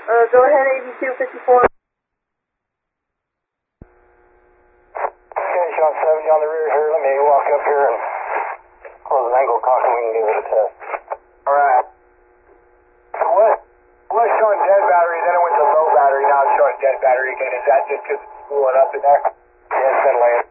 Go ahead, AB254. Okay, Sean 7, you on the rear here. Let me walk up here and close an angle cock and we can give it a test. Alright. So what showing dead battery, then it went to low battery, now it's showing dead battery again. Is that just because it's cooling up in there? Yeah, it's been laying